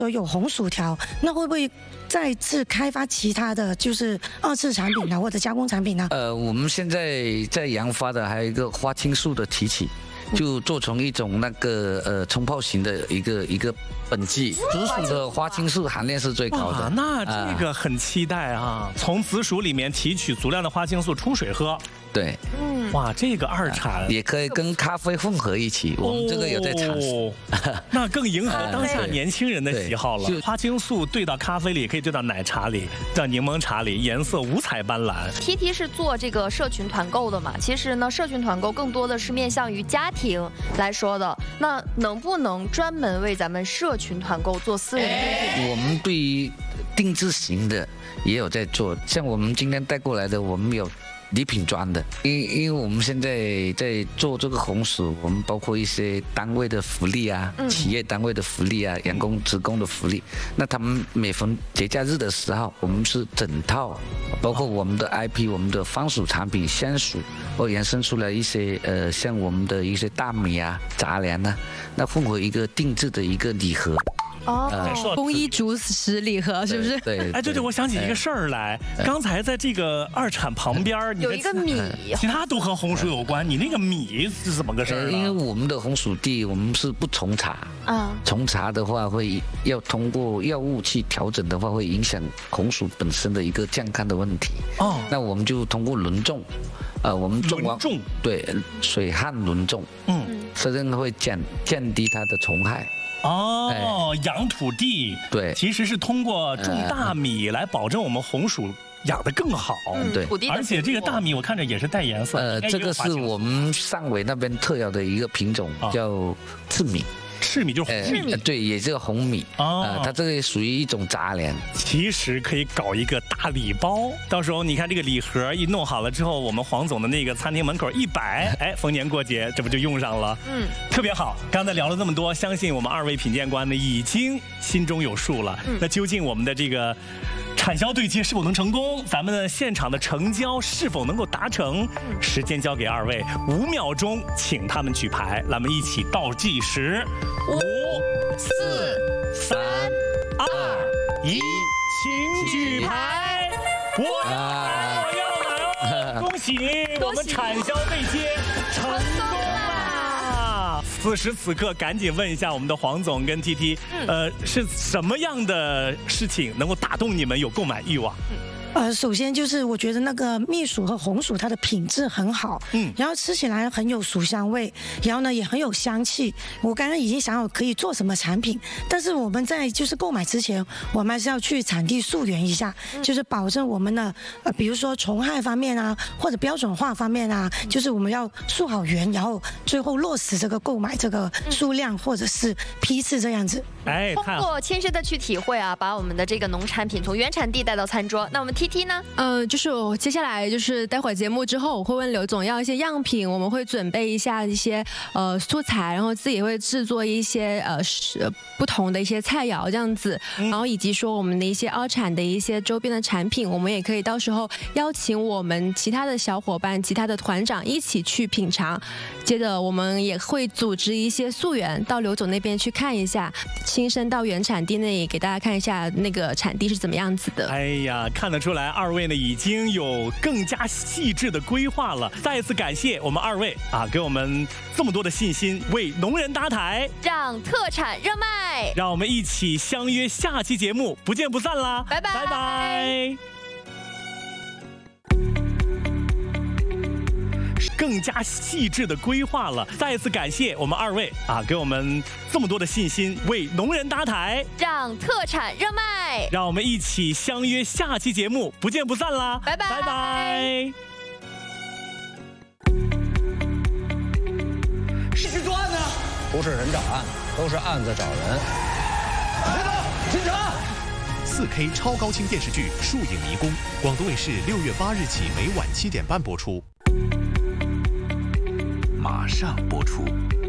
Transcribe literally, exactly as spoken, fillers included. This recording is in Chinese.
都有红薯条，那会不会再次开发其他的就是二次产品呢，或者加工产品呢？ 呃，我们现在在研发的还有一个花青素的提取。就做成一种那个呃冲泡型的一个一个本剂，紫薯的花青素含量是最高的。 那这个很期待啊！从紫薯里面提取足量的花青素出水喝。 对， 嗯，哇，这个二产也可以跟咖啡混合一起，我们这个有在尝试， 哦、那更迎合当下年轻人的喜好了。花青素兑到咖啡里，可以兑到奶茶里，到柠檬茶里，颜色五彩斑斓。 T T 是做这个社群团购的嘛？其实呢，社群团购更多的是面向于家庭来说的。那能不能专门为咱们社群团购做私人定制？ 我们对于定制型的也有在做，像我们今天带过来的，我们有。礼品装的，因因为我们现在在做这个红薯，我们包括一些单位的福利啊，嗯、企业单位的福利啊，员工职工的福利。那他们每逢节假日的时候，我们是整套，包括我们的 I P、我们的番薯产品、鲜薯，或延伸出来一些呃，像我们的一些大米啊、杂粮啊，那混合一个定制的一个礼盒。 哦，丰衣足食礼盒是不是？ 对， 哎，对对，我想起一个事儿来，刚才在这个二产旁边有一个米， 其他都和红薯有关，你那个米是怎么个事儿？ 因为我们的红薯地，我们是不重茶，啊，重茶的话会要通过药物去调整的话，会影响红薯本身的一个健康的问题。哦，那我们就通过轮种，呃，我们种完种对水旱轮种，嗯，实际上会降降低它的虫害。 哦，养土地， 对， 其实是通过种大米来保证我们红薯养得更好。 嗯，对， 而且这个大米我看着也是带颜色。 呃，这个是我们汕尾那边特有的一个品种，叫赤米。 赤米就是红米， 呃、对，也是红米哦、呃。它这个属于一种杂粮， 其实可以搞一个大礼包。到时候你看这个礼盒一弄好了之后，我们黄总的那个餐厅门口一摆，哎，逢年过节这不就用上了？嗯，特别好。刚才聊了这么多，相信我们二位品鉴官呢已经心中有数了。嗯、那究竟我们的这个产销对接是否能成功？咱们的现场的成交是否能够达成？时间交给二位，五秒钟，请他们举牌，咱们一起倒计时。五、四、三、二、一，请举牌！哇，要来了！恭喜我们产销对接成功啦！此时此刻，赶紧问一下我们的黄总跟 T T， 呃，是什么样的事情能够打动你们有购买欲望？ 呃，首先就是我觉得那个蜜薯和红薯它的品质很好，嗯，然后吃起来很有薯香味，然后呢也很有香气。我刚刚已经想好可以做什么产品，但是我们在就是购买之前，我们还是要去产地溯源一下，嗯、就是保证我们的呃，比如说虫害方面啊，或者标准化方面啊，就是我们要溯好源，然后最后落实这个购买这个数量或者是批次这样子。 哎， 通过亲身的去体会啊，把我们的这个农产品从原产地带到餐桌。那我们 T T 呢？ 呃，就是我接下来就是待会儿节目之后，我会问刘总要一些样品，我们会准备一下一些呃素材，然后自己会制作一些呃是不同的一些菜肴这样子，然后以及说我们的一些二产的一些周边的产品，我们也可以到时候邀请我们其他的小伙伴、其他的团长一起去品尝。接着我们也会组织一些溯源到刘总那边去看一下。亲身到原产地那里给大家看一下那个产地是怎么样子的。 哎呀，看得出来二位呢已经有更加细致的规划了。再一次感谢我们二位啊，给我们这么多的信心，为农人搭台， 让特产热卖。 让我们一起相约下期节目，不见不散啦！ 拜拜拜拜。 更加细致的规划了。再一次感谢我们二位啊，给我们这么多的信心，为农人搭台， 让特产热卖。 让我们一起相约下期节目，不见不散啦！ 拜拜拜拜。 谁去作案呢？不是人找案，都是案子找人。别动，进城。 四 K 超高清电视剧《树影迷宫》，广东卫视六月八日起每晚七点半播出。马上播出。